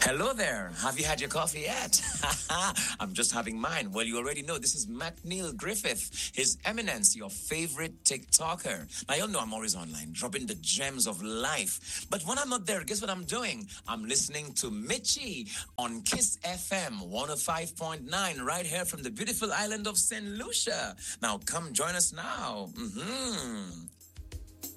Hello there. Have you had your coffee yet? I'm just having mine. Well, you already know this is McNeil Griffith, His Eminence, your favorite TikToker. Now, you all know I'm always online, dropping the gems of life. But when I'm not there, guess what I'm doing? I'm listening to Mitchie on Kiss FM 105.9, right here from the beautiful island of St. Lucia. Now, come join us now.